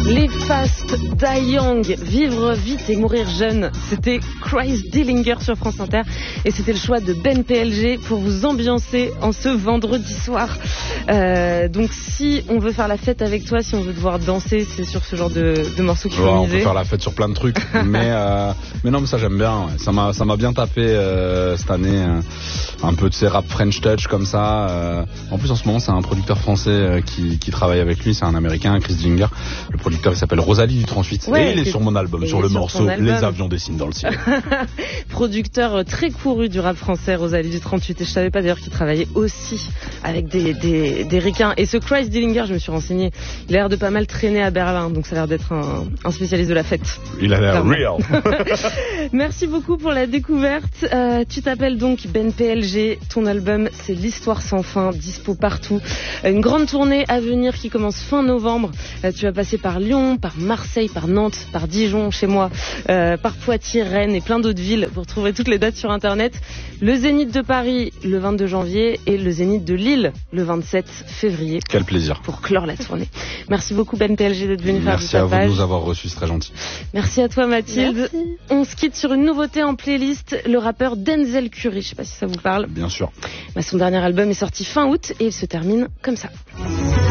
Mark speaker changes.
Speaker 1: Les Fast Die Young, vivre vite et mourir jeune, c'était Chris Dillinger sur France Inter et c'était le choix de Ben PLG pour vous ambiancer en ce vendredi soir. Donc si on veut faire la fête avec toi, si on veut devoir danser, c'est sur ce genre de morceaux qu'il faut miser.
Speaker 2: On peut faire la fête sur plein de trucs, mais non, mais ça j'aime bien. Ouais. Ça m'a bien tapé cette année, un peu de ces rap French touch comme ça. En plus en ce moment c'est un producteur français qui travaille avec lui, c'est un Américain, Chris Dillinger. Le producteur il s'appelle Rosalie du 38 et il est sur mon album, sur le morceau Les avions dessinent dans le ciel.
Speaker 1: Producteur très couru du rap français, Rosalie du 38, et je savais pas d'ailleurs qu'il travaillait aussi avec des ricains. Et ce Chris Dillinger, je me suis renseigné, il a l'air de pas mal traîner à Berlin, donc ça a l'air d'être un spécialiste de la fête.
Speaker 2: Il a l'air real.
Speaker 1: Merci beaucoup pour la découverte. Tu t'appelles donc Ben PLG, ton album c'est L'Histoire sans fin, dispo partout. Une grande tournée à venir qui commence fin novembre. Tu vas passer par Lyon, par Marseille, par Nantes, par Dijon, chez moi, par Poitiers, Rennes et plein d'autres villes. Vous retrouverez toutes les dates sur internet. Le Zénith de Paris le 22 janvier et le Zénith de Lille le 27 février.
Speaker 2: Quel plaisir.
Speaker 1: Pour clore la tournée. Merci beaucoup Ben PLG d'être venu faire du tapage.
Speaker 2: Merci à vous de nous avoir reçus, c'est très gentil.
Speaker 1: Merci à toi Mathilde.
Speaker 3: Merci.
Speaker 1: On se quitte sur une nouveauté en playlist, le rappeur Denzel Curry. Je sais pas si ça vous parle.
Speaker 2: Bien sûr.
Speaker 1: Son dernier album est sorti fin août et il se termine comme ça.